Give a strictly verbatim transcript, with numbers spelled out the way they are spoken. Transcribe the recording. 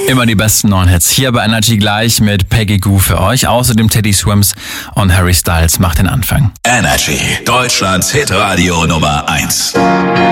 Immer die besten neuen Hits hier bei Energy gleich mit Peggy Gou für euch. Außerdem Teddy Swims und Harry Styles macht den Anfang. Energy, Deutschlands Hitradio Nummer eins.